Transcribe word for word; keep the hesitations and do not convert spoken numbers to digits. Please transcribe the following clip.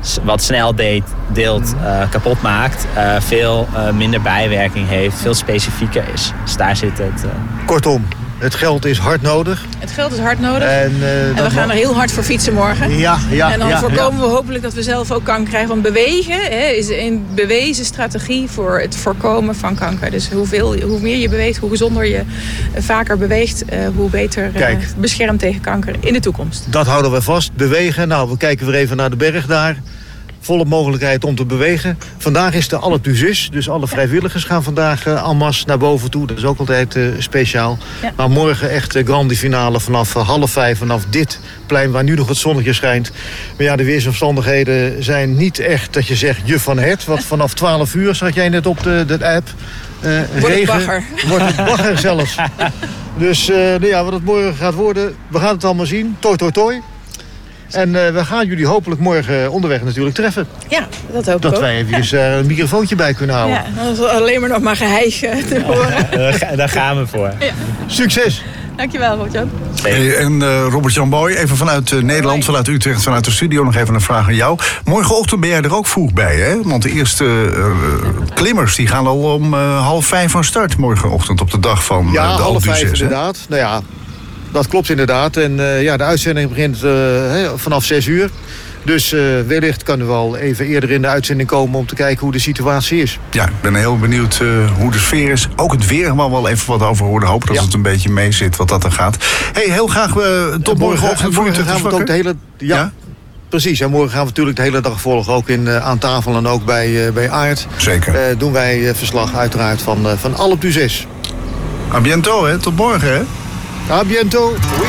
wat snel deed, deelt, uh, kapot maakt, uh, veel uh, minder bijwerking heeft, veel specifieker is. Dus daar zit het. Uh... Kortom, het geld is hard nodig. Het geld is hard nodig. En, uh, en we gaan er heel hard voor fietsen morgen. Ja, ja, en dan ja, voorkomen ja. we hopelijk dat we zelf ook kanker krijgen. Want bewegen hè, is een bewezen strategie voor het voorkomen van kanker. Dus hoeveel, hoe meer je beweegt, hoe gezonder je vaker beweegt, uh, hoe beter uh, beschermd tegen kanker in de toekomst. Dat houden we vast. Bewegen. Nou, we kijken weer even naar de berg daar. Volle mogelijkheid om te bewegen. Vandaag is de Alpe d'Huez, dus alle vrijwilligers gaan vandaag uh, en masse naar boven toe. Dat is ook altijd uh, speciaal. Ja. Maar morgen echt de grande finale vanaf uh, half vijf, vanaf dit plein waar nu nog het zonnetje schijnt. Maar ja, de weersomstandigheden zijn niet echt dat je zegt juf van het. Want vanaf twaalf uur, zag jij net op de, de app, uh, wordt regen, het bagger. Wordt het bagger zelfs. Dus uh, nou ja, wat het morgen gaat worden, we gaan het allemaal zien. Toi, toi, toi. En uh, we gaan jullie hopelijk morgen onderweg natuurlijk treffen. Ja, dat hoop ik Dat ook. wij even uh, een microfoontje bij kunnen houden. Ja, dan is alleen maar nog maar geheig te horen. Ja, daar gaan we voor. Ja. Succes! Dankjewel, Robert-Jan. Hey, en uh, Robert-Jan Boy, even vanuit uh, Nederland, vanuit Utrecht, vanuit de studio nog even een vraag aan jou. Morgenochtend ben jij er ook vroeg bij, hè? Want de eerste uh, klimmers die gaan al om uh, half vijf van start morgenochtend op de dag van uh, ja, de half vijf Alpe inderdaad. Nou ja, dat klopt inderdaad. En uh, ja, de uitzending begint uh, he, vanaf zes uur. Dus uh, wellicht kan u wel even eerder in de uitzending komen om te kijken hoe de situatie is. Ja, ik ben heel benieuwd uh, hoe de sfeer is. Ook het weer, waar we wel even wat over horen. Hopen dat ja. het een beetje mee zit wat dat er gaat. Hey, heel graag uh, tot morgenochtend. Morgen, morgen gaan we het ook de hele... Ja, ja? Precies, en morgen gaan we natuurlijk de hele dag volgen. Ook in, uh, aan tafel en ook bij, uh, bij Aert. Zeker. Uh, doen wij uh, verslag uiteraard van, uh, van Alpe d'Huez. A biento, hè? Tot morgen, hè? A biento.